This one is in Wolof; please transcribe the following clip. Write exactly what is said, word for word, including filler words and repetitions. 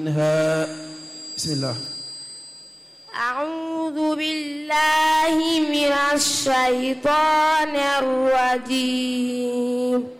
منها بسم الله. أعوذ بالله من الشيطان الرجيم